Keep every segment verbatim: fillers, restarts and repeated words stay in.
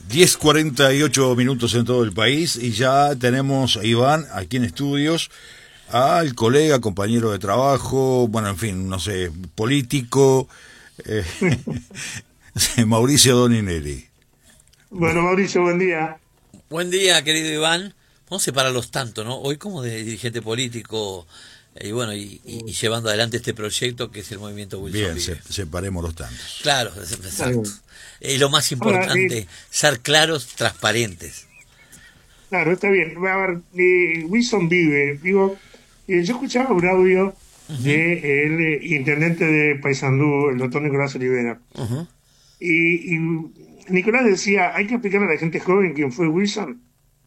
diez cuarenta y ocho minutos en todo el país y ya tenemos a Iván aquí en estudios, al colega, compañero de trabajo, bueno, en fin, no sé, político, eh, Mauricio Doninelli. Bueno, Mauricio, buen día. Buen día, querido Iván. Vamos a separarlos tanto, ¿no? Hoy como de dirigente político y bueno, y, y, y llevando adelante este proyecto que es el movimiento Wilson Bien, Vive. se, separemos los tantos. Claro, exacto. Y lo más importante, Ahora, eh, ser claros, transparentes. Claro, está bien. A ver, eh, Wilson Vive, digo, eh, yo escuchaba un audio uh-huh. de el eh, intendente de Paysandú, el doctor Nicolás Olivera. Uh-huh. Y, y Nicolás decía, hay que explicarle a la gente joven quién fue Wilson.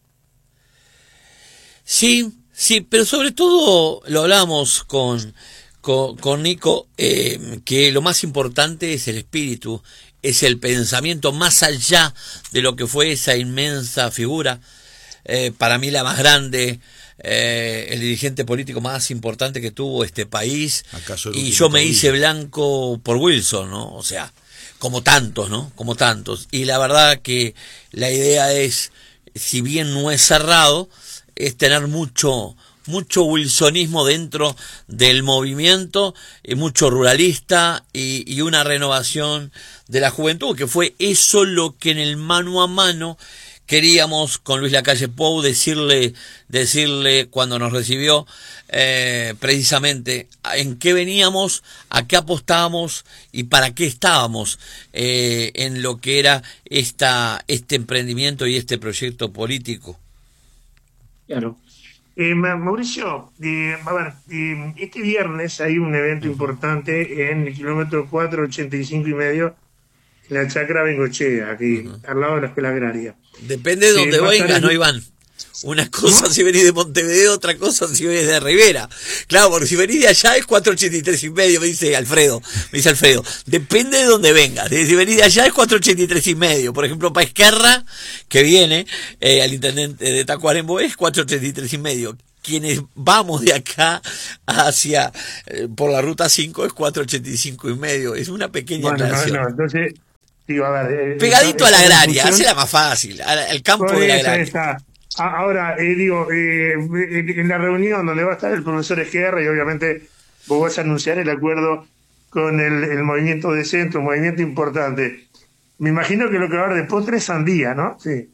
Sí, sí, pero sobre todo lo hablamos con, con, con Nico, eh, que lo más importante es el espíritu, es el pensamiento más allá de lo que fue esa inmensa figura, eh, para mí la más grande, eh, el dirigente político más importante que tuvo este país, y yo me hice blanco por Wilson, ¿no? O sea, como tantos, ¿no? Como tantos. Y la verdad que la idea es, si bien no es cerrado, es tener mucho mucho wilsonismo dentro del movimiento, y mucho ruralista y, y una renovación de la juventud, que fue eso lo que en el mano a mano queríamos con Luis Lacalle Pou decirle, decirle cuando nos recibió, eh, precisamente en qué veníamos, a qué apostábamos y para qué estábamos eh, en lo que era esta este emprendimiento y este proyecto político. Claro. Eh, Mauricio, eh, a ver, eh, este viernes hay un evento importante en el kilómetro cuatro ochenta y cinco y medio, en la Chacra Bengochea, aquí, uh-huh. al lado de la Escuela Agraria. Depende de dónde eh, vengas, ¿no, Iván? Una cosa si venís de Montevideo, otra cosa si venís de Rivera. Claro, porque si venís de allá es cuatro ochenta y tres y medio, me dice Alfredo. Me dice Alfredo. Depende de dónde vengas. Si venís de allá es cuatro ochenta y tres y medio. Por ejemplo, para Esquerra, que viene eh, al intendente de Tacuarembó, es cuatro ochenta y tres y medio. Quienes vamos de acá hacia, eh, por la ruta cinco es cuatro ochenta y cinco y medio. Es una pequeña bueno, aclaración. No, no, entonces, digo, a ver, eh, pegadito esa, a la esa agraria, así la más fácil, al campo pues de la esa, agraria. Esa. Ahora, eh, digo, eh, en la reunión donde va a estar el profesor Esquerra y obviamente vos vas a anunciar el acuerdo con el, el movimiento de centro, un movimiento importante. Me imagino que lo que va a haber de postre es sandía, ¿no? Sí.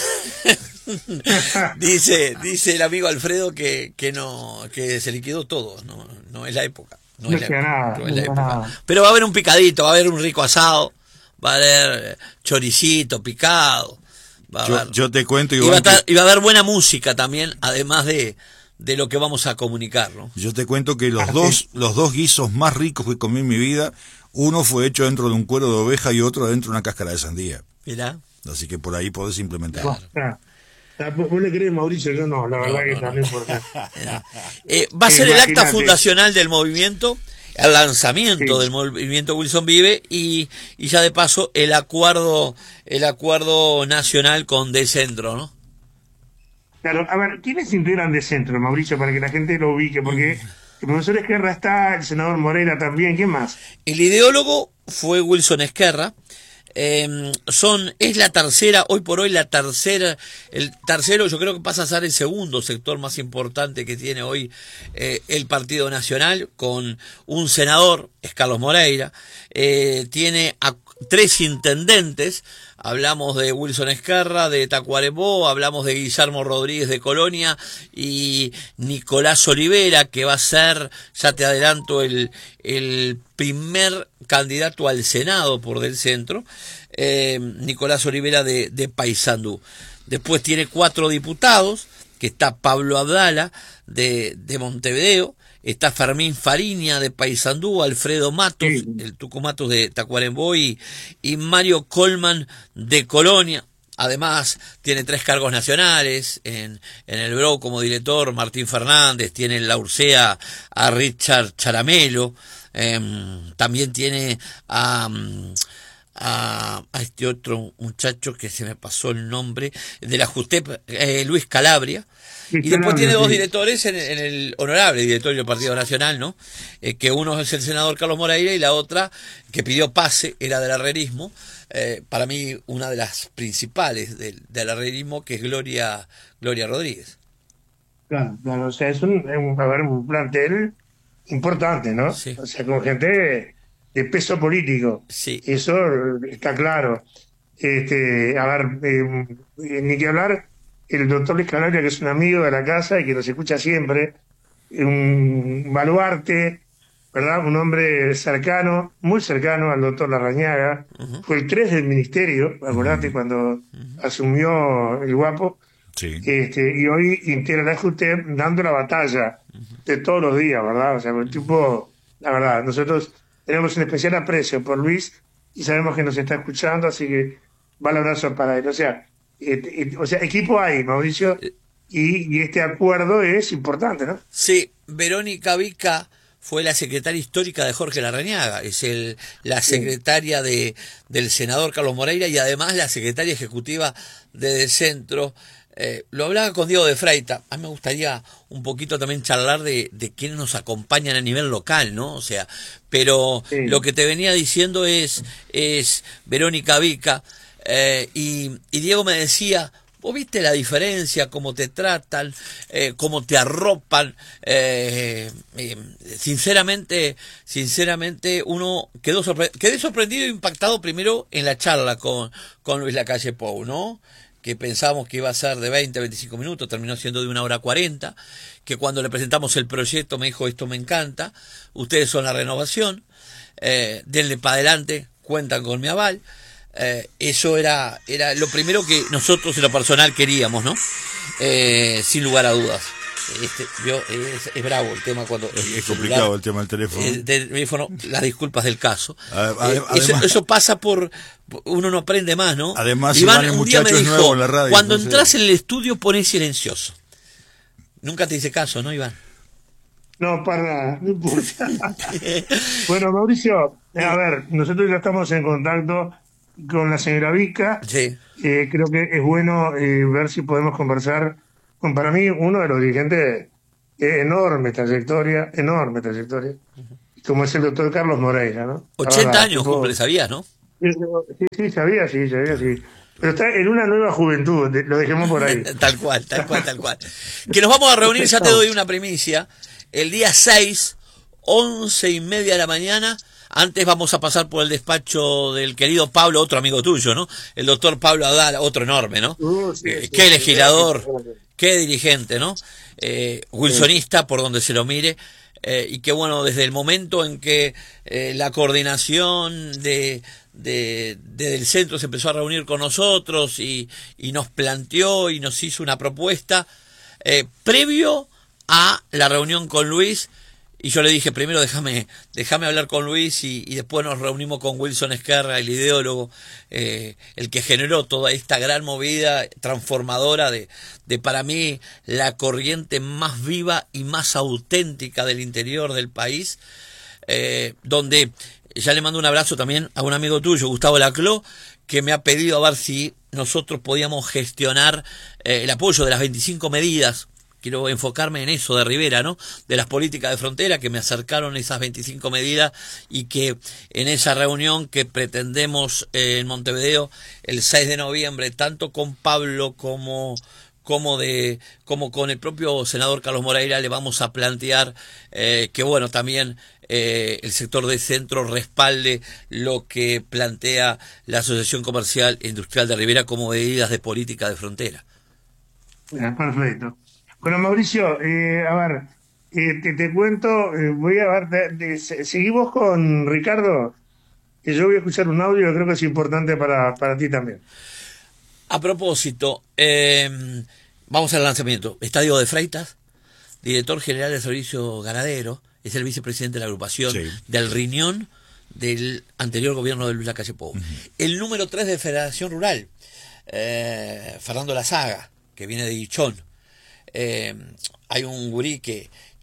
dice dice el amigo Alfredo que que no que se liquidó todo, no no es la época, no, no es la época, nada, no es no la época. Nada. Pero va a haber un picadito, va a haber un rico asado, va a haber choricito picado. Va yo, a haber, yo te cuento, Iván, y va, a estar, que... y va a haber buena música también, además de de lo que vamos a comunicar, ¿no? Yo te cuento que los dos los dos guisos más ricos que comí en mi vida, uno fue hecho dentro de un cuero de oveja y otro dentro de una cáscara de sandía. Mirá. Así que por ahí podés implementar. Claro. ¿Vos le crees, Mauricio? Yo no, la verdad no, que no, también no. Porque... eh, va a ser el acta fundacional del movimiento, el lanzamiento sí. del movimiento Wilson Vive y, y ya de paso el acuerdo el acuerdo nacional con De Centro, ¿no? Claro, a ver, ¿quiénes integran De Centro, Mauricio, para que la gente lo ubique? Porque mm. el profesor Esquerra está, el senador Moreira también, ¿quién más? El ideólogo fue Wilson Esquerra. Eh, son es la tercera, hoy por hoy la tercera, el tercero yo creo que pasa a ser el segundo sector más importante que tiene hoy eh, el Partido Nacional, con un senador, es Carlos Moreira, eh, tiene a tres intendentes, hablamos de Wilson Esquerra de Tacuarembó, hablamos de Guillermo Rodríguez de Colonia y Nicolás Olivera, que va a ser, ya te adelanto, el, el primer candidato al Senado por Del Centro, eh, Nicolás Olivera de, de Paysandú. Después tiene cuatro diputados, que está Pablo Abdala de, de Montevideo, está Fermín Fariña de Paysandú, Alfredo Matos, sí. el Tucumatos de Tacuarembó y, y Mario Colman de Colonia. Además, tiene tres cargos nacionales, en, en el B R O como director Martín Fernández, tiene en la Ursea a Richard Charamelo, eh, también tiene a, a, a este otro muchacho que se me pasó el nombre, de la JUTEP, eh, Luis Calabria, Sí, y después Calabria, tiene dos sí. directores en, en el honorable directorio del Partido Nacional, ¿no? Eh, que uno es el senador Carlos Moreira y la otra, que pidió pase, era del herrerismo, eh, para mí una de las principales del, del herrerismo, que es Gloria, Gloria Rodríguez. Claro, claro, o sea, es un, es un, a ver, un plantel importante, ¿no? Sí. O sea, con gente de peso político. Sí. Eso está claro. Este, a ver, eh, eh, ni que hablar, el doctor Luis Calabria, que es un amigo de la casa y que nos escucha siempre, un baluarte, ¿verdad? Un hombre cercano, muy cercano al doctor Larrañaga. Uh-huh. Fue el tres del ministerio, acordate, Ujú. cuando Uh-huh. asumió el Guapo. Sí. Este, y hoy integra la JUTEP dando la batalla de todos los días, ¿verdad? O sea, el tipo, la verdad, nosotros tenemos un especial aprecio por Luis y sabemos que nos está escuchando, así que va el abrazo para él. O sea, eh, eh, o sea equipo hay, Mauricio, y, y este acuerdo es importante, ¿no? Sí, Verónica Vica fue la secretaria histórica de Jorge Larrañaga, es el, la secretaria de, del senador Carlos Moreira y además la secretaria ejecutiva de Centro. Eh, lo hablaba con Diego de Freita. A mí me gustaría un poquito también charlar de, de quienes nos acompañan a nivel local, ¿no? O sea, pero Sí. lo que te venía diciendo es, es Verónica Vica, eh, y, y Diego me decía, ¿vos viste la diferencia, cómo te tratan, eh, cómo te arropan? Eh, eh, sinceramente, sinceramente uno quedó sorpre- quedé sorprendido e impactado primero en la charla con, con Luis Lacalle Pou, ¿no? Que pensábamos que iba a ser de veinte a veinticinco minutos, terminó siendo de una hora cuarenta, que cuando le presentamos el proyecto me dijo, esto me encanta, ustedes son la renovación, eh, denle para adelante, cuentan con mi aval. Eh, eso era, era lo primero que nosotros en lo personal queríamos, ¿no? Eh, sin lugar a dudas. Este, yo, es, es bravo el tema cuando... Es, el es complicado celular, el tema del teléfono. el del teléfono, las disculpas del caso. Además, Eh, eso, eso pasa por... Uno no aprende más, ¿no? Además, Iván, Iván, el un día me muchacho es dijo, nuevo en la radio, cuando entonces- entras en el estudio pones silencioso. Nunca te hice caso, ¿no, Iván? No, para nada, no importa. Bueno, Mauricio, a ver, nosotros ya estamos en contacto con la señora Vica. Sí. Eh, creo que es bueno eh, ver si podemos conversar con, para mí, uno de los dirigentes de enorme trayectoria, enorme trayectoria, como es el doctor Carlos Moreira, ¿no? La ochenta verdad, años tipo- cumple, ¿sabías, no? Sí, sí, sabía, sí, sabía, sí. Pero está en una nueva juventud, de- lo dejemos por ahí. Tal cual, tal cual, tal cual. Que nos vamos a reunir, ya te doy una primicia, el día seis, once y media de la mañana. Antes vamos a pasar por el despacho del querido Pablo, otro amigo tuyo, ¿no? El doctor Pablo Adala, otro enorme, ¿no? Uh, sí, Eh, sí, qué sí, legislador, sí, sí. qué dirigente, ¿no? Eh, wilsonista, por donde se lo mire. Eh, y que bueno, desde el momento en que eh, la coordinación de, de, de del centro se empezó a reunir con nosotros y, y nos planteó y nos hizo una propuesta, eh, previo a la reunión con Luis, y yo le dije, primero déjame déjame hablar con Luis y, y después nos reunimos con Wilson Esquerra, el ideólogo, eh, el que generó toda esta gran movida transformadora de, de, para mí, la corriente más viva y más auténtica del interior del país, eh, donde ya le mando un abrazo también a un amigo tuyo, Gustavo Lacló, que me ha pedido a ver si nosotros podíamos gestionar eh, el apoyo de las veinticinco medidas. Quiero enfocarme en eso de Rivera, ¿no? De las políticas de frontera, que me acercaron esas veinticinco medidas y que en esa reunión que pretendemos eh, en Montevideo el seis de noviembre, tanto con Pablo como como de como con el propio senador Carlos Moreira, le vamos a plantear eh, que bueno, también eh, el sector de centro respalde lo que plantea la Asociación Comercial e Industrial de Rivera como medidas de política de frontera. Ya, perfecto. Bueno, Mauricio, eh, a ver, eh, te, te cuento, eh, voy a ver, te- te- se- seguimos con Ricardo, que yo voy a escuchar un audio que creo que es importante para, para ti también. A propósito, eh, vamos al lanzamiento. Estadio de Freitas, director general del Servicio Ganadero, es el vicepresidente de la agrupación Sí. del riñón del anterior gobierno de Luis Lacalle Pou. Uh-huh. El número tres de Federación Rural, eh, Fernando Lazaga, que viene de Guichón. Eh, hay un gurí que,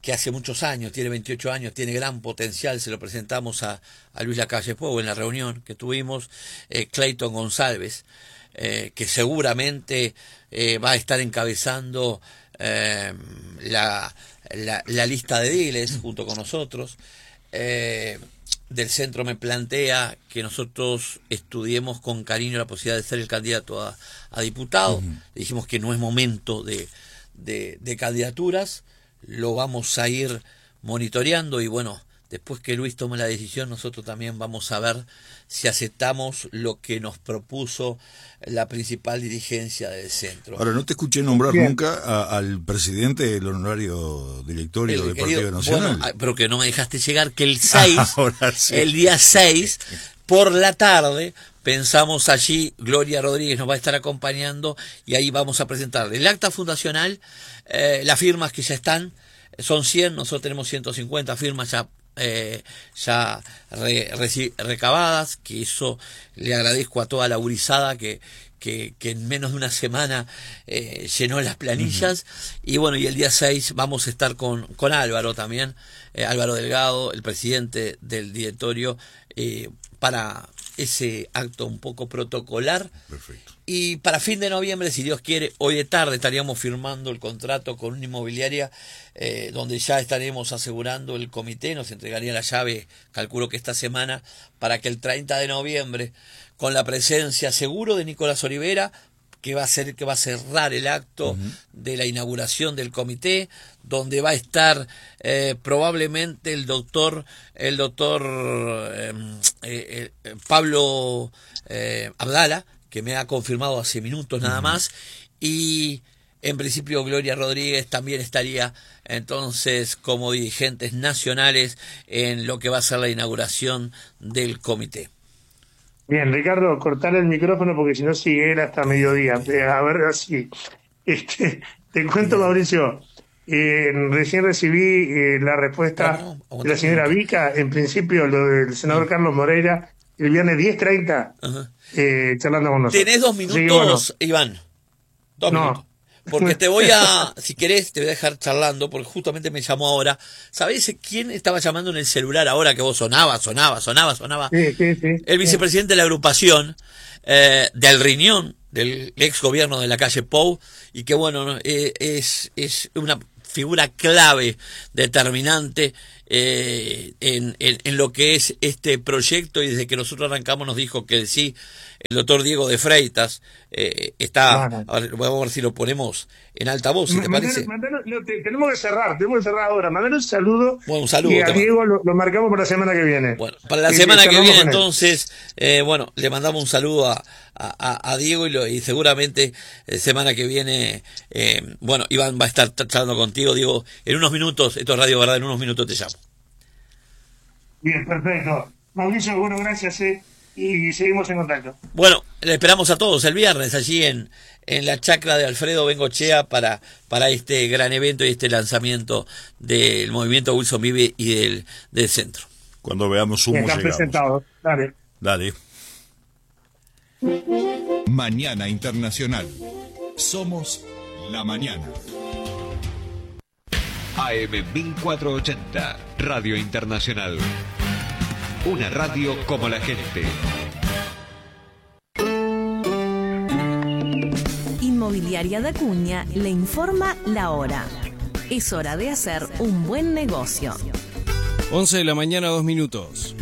que hace muchos años, tiene veintiocho años, tiene gran potencial, se lo presentamos a, a Luis Lacalle Pou en la reunión que tuvimos, eh, Clayton González, eh, que seguramente eh, va a estar encabezando eh, la, la, la lista de diles junto con nosotros. Eh, del centro me plantea que nosotros estudiemos con cariño la posibilidad de ser el candidato a, a diputado. Uh-huh. Dijimos que no es momento de, de, de candidaturas, lo vamos a ir monitoreando y bueno, después que Luis tome la decisión, nosotros también vamos a ver si aceptamos lo que nos propuso la principal dirigencia del centro. Ahora, no te escuché nombrar Bien. nunca a, al presidente del honorario directorio el, del querido, Partido Nacional. Bueno, pero que no me dejaste llegar, que el seis, sí. el día seis, por la tarde, pensamos allí, Gloria Rodríguez nos va a estar acompañando y ahí vamos a presentarle el acta fundacional, eh, las firmas que ya están, son cien, nosotros tenemos ciento cincuenta firmas ya Eh, ya re, re, recabadas, que eso le agradezco a toda la gurizada que, que, que en menos de una semana eh, llenó las planillas. Uh-huh. Y bueno, y el día seis vamos a estar con, con Álvaro también, eh, Álvaro Delgado, el presidente del directorio, eh, para ese acto un poco protocolar. Perfecto. Y para fin de noviembre, si Dios quiere, hoy de tarde estaríamos firmando el contrato con una inmobiliaria eh, donde ya estaremos asegurando el comité, nos entregaría la llave, calculo que esta semana, para que el treinta de noviembre, con la presencia seguro de Nicolás Olivera, que va a ser que va a cerrar el acto uh-huh. de la inauguración del comité, donde va a estar eh, probablemente el doctor el doctor eh, eh, eh, Pablo eh, Abdala, que me ha confirmado hace minutos nada uh-huh. más, y en principio Gloria Rodríguez también estaría entonces como dirigentes nacionales en lo que va a ser la inauguración del comité. Bien, Ricardo, cortar el micrófono porque si no sigue él hasta mediodía. A ver, así. Este, te cuento, Mauricio, eh, recién recibí eh, la respuesta no, no, de la señora Vica, en principio lo del senador Carlos Moreira, el viernes diez treinta, uh-huh. eh, charlando con nosotros. Tenés dos minutos, sí, bueno. Iván. Dos no. minutos. Porque te voy a, si querés, te voy a dejar charlando, porque justamente me llamó ahora. ¿Sabés quién estaba llamando en el celular ahora que vos sonaba, sonaba, sonaba, sonaba? Sí, sí, sí. El vicepresidente sí. de la agrupación eh, del Riñón, del ex gobierno de Lacalle Pou, y que bueno, eh, es, es una figura clave, determinante eh, en, en, en lo que es este proyecto, y desde que nosotros arrancamos nos dijo que sí. El doctor Diego de Freitas eh, está, no, no. A ver, vamos a ver si lo ponemos en altavoz, si te mandano, parece. Mandano, no, te, tenemos que cerrar, tenemos que cerrar ahora. Mandanos un saludo. Bueno, un saludo. Y a Diego lo, lo marcamos para la semana que viene. Bueno, para la y, semana y que viene, entonces, eh, bueno, le mandamos un saludo a, a, a Diego y, lo, y seguramente eh, semana que viene, eh, bueno, Iván va a estar charlando contigo, Diego, en unos minutos, esto es Radio Verdad, en unos minutos te llamo. Bien, perfecto. Mauricio, bueno, gracias, eh. Y seguimos en contacto. Bueno, le esperamos a todos el viernes allí en, en la chacra de Alfredo Bengochea para, para este gran evento y este lanzamiento del movimiento Wilson Vive y del, del centro. Cuando veamos humo Están llegamos. presentados. Dale. Dale. Mañana Internacional. Somos la mañana. A M mil cuatrocientos ochenta, Radio Internacional. Una radio como la gente. Inmobiliaria de Acuña le informa la hora. Es hora de hacer un buen negocio. once de la mañana, dos minutos.